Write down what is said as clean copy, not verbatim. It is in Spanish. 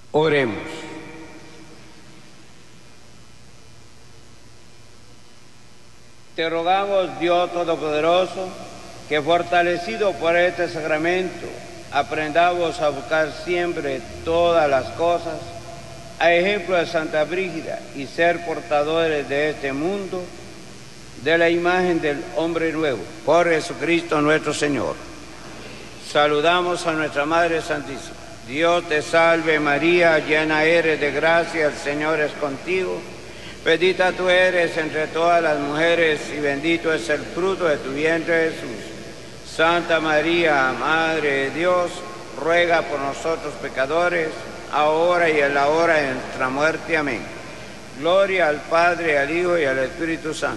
Oremos. Te rogamos, Dios Todopoderoso, que fortalecido por este sacramento, aprendamos a buscar siempre todas las cosas, a ejemplo de Santa Brígida, y ser portadores de este mundo, de la imagen del hombre nuevo, por Jesucristo nuestro Señor. Saludamos a nuestra Madre Santísima. Dios te salve María, llena eres de gracia, el Señor es contigo. Bendita tú eres entre todas las mujeres y bendito es el fruto de tu vientre Jesús. Santa María, Madre de Dios, ruega por nosotros pecadores, ahora y en la hora de nuestra muerte. Amén. Gloria al Padre, al Hijo y al Espíritu Santo.